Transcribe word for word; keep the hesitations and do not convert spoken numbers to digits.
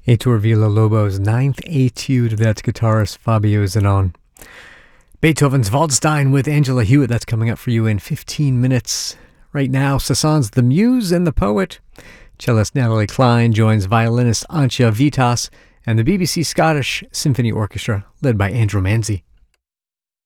Heitor Villa-Lobos' Ninth Etude, that's guitarist Fabio Zanon. Beethoven's Waldstein with Angela Hewitt, that's coming up for you in fifteen minutes. Right now, Sasson's The Muse and the Poet. Cellist Natalie Klein joins violinist Antje Vitas and the B B C Scottish Symphony Orchestra, led by Andrew Manzi.